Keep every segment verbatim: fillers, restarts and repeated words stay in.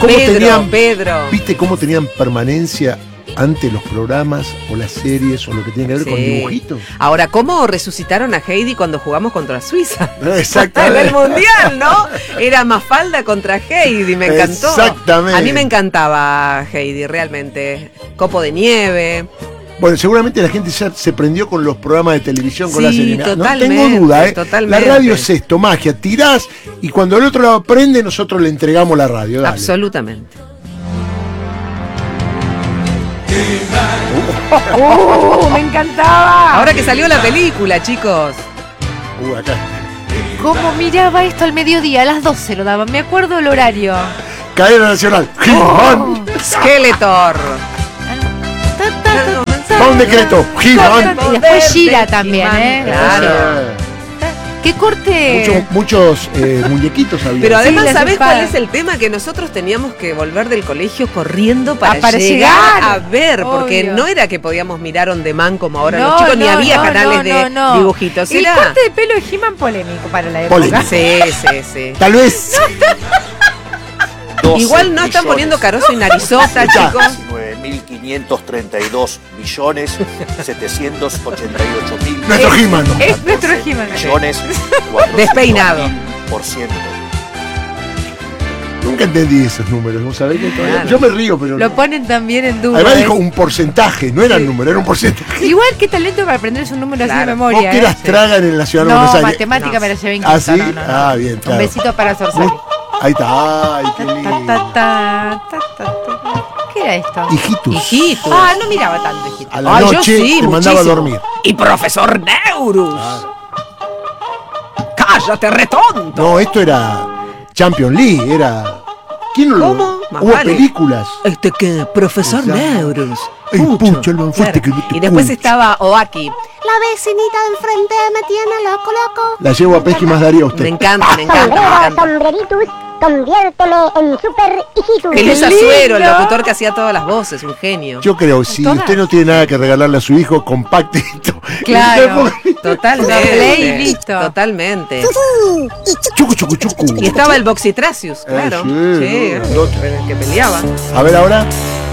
cómo Pedro, tenían, Pedro. ¿viste cómo tenían permanencia antes los programas o las series o lo que tiene que ver Sí. con dibujitos? Ahora, ¿cómo resucitaron a Heidi cuando jugamos contra Suiza? Exactamente. En el Mundial, ¿no? Era Mafalda contra Heidi, me encantó. Exactamente. A mí me encantaba Heidi, realmente. Copo de nieve. Bueno, seguramente la gente ya se prendió con los programas de televisión, con Sí, la serie. No totalmente, tengo duda, ¿eh? totalmente. La radio es esto, magia. Tirás y cuando el otro lado prende, nosotros le entregamos la radio. Dale. Absolutamente. ¡Uh! ¡Me encantaba! Ahora que salió la película, chicos. Uh, acá. ¿Cómo miraba esto al mediodía? A las doce lo daban, me acuerdo el horario. Cadena Nacional. He-Man. Skeletor. Ta, ta, ta, Va un decreto. He-Man. Y después Gira también, ¿eh? Claro. Eh, ¿Qué corte? Muchos, muchos eh, muñequitos había. Pero además, Sí, las ¿sabés espadas. cuál es el tema? Que nosotros teníamos que volver del colegio corriendo para, Ah, para llegar, llegar. a ver, porque Obvio. no era que podíamos mirar on demand como ahora No, los chicos, ni no, había no, canales no, de no, no. dibujitos. El Era... corte de pelo de He-Man polémico para la época. Polémico. Sí, sí, sí. Tal vez. Igual no están poniendo carozo y narizota, Ya. chicos. diecinueve mil quinientos treinta y dos millones setecientos ochenta y ocho mil Nuestro He-Man. Es nuestro He-Man. millones Despeinado. por ciento. Nunca entendí esos números, ¿vos sabés que todavía? Claro. Yo me río, pero. Lo ponen también en duda. Además ¿eh? dijo un porcentaje, no era el número, era un porcentaje. Igual qué talento para aprenderse un número así de Claro. Vos memoria. que ¿eh? eras tragan en la ciudad de No, Buenos Aires. matemática No. me la llevé en ¿Ah, quinto. sí? No, no, no. Ah, bien, claro. Un besito para Sorsari. Muy- Ahí está, ay, qué Ta, lindo. ta, ta, ta, ta, ta. ¿Qué era esto? Hijitus. Hijitos. Ah, no miraba tanto, hijito. A la Ay, yo noche sí, te mandaba a muchísimo. dormir. Y profesor Neurus. Cállate, retonto. No, esto era Champions League, era. ¿Quién no lo- ¿Cómo? Más Hubo vale. películas. Este que, profesor Exacto. Neurus. Ay, pucha, lo Claro. fuerte que no te Y después escucho. estaba Oaki. La vecinita de enfrente me tiene loco, loco. La llevo a Pesqui más daría a Me usted. encanta, me encanta, me Sombrero, encanta. sombreritus, conviérteme en super hijitus. Feliz ¡Qué Azuero, el lindo! locutor que hacía todas las voces, un genio. Yo creo, si Todas. usted no tiene nada que regalarle a su hijo, compacte esto. Claro. Totalmente. Play y listo. Totalmente. Chucu, chucu, chucu. Y estaba el Boxitracius, claro. sí, Sí, grandote. el que peleaba. A ver ahora.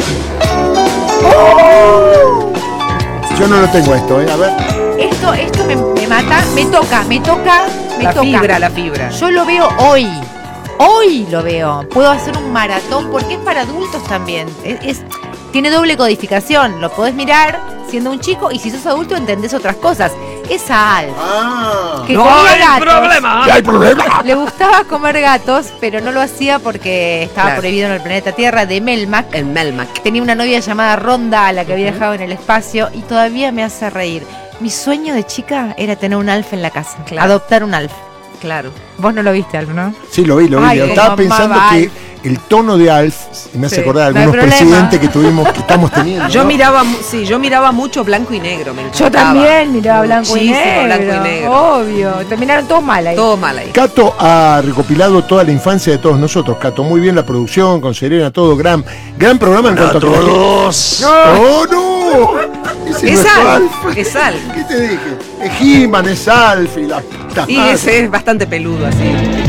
Yo no lo tengo esto, ¿eh? A ver. Esto, esto me, me mata, me toca, me toca, me La toca. fibra, la fibra. Yo lo veo hoy. Hoy lo veo. Puedo hacer un maratón porque es para adultos también. Es, es- tiene doble codificación. Lo podés mirar siendo un chico y si sos adulto entendés otras cosas. Es a Alf. Ah. Que comía gatos. ¿Qué hay problema? Le gustaba comer gatos, pero no lo hacía porque estaba Claro. prohibido en el planeta Tierra, de Melmac. El Melmac. Tenía una novia llamada Ronda a la que había dejado en el espacio y todavía me hace reír. Mi sueño de chica era tener un Alf en la casa, Claro. adoptar un Alf. Claro. Vos no lo viste, Alf, ¿no? Sí, lo vi, lo vi. Ay, Estaba cómo pensando amaba que Alf. el tono de Alf me hace Sí, acordar de no hay algunos problema. presidentes que tuvimos, que estamos teniendo. Yo ¿no? miraba, mu- sí, yo miraba mucho blanco y negro, me Yo encantaba. también miraba blanco y Muchísimo negro. blanco y negro. Obvio. Terminaron todos mal ahí. Todo mal ahí. Cato ha recopilado toda la infancia de todos nosotros. Cato, muy bien la producción, con Serena, todo gran, gran programa en cuanto a todos. ¡No, no! Ese Es no es Alf, Alf. es Alf. ¿Qué te dije? Es He-Man, es Alf y la puta Y madre. ese es bastante peludo así.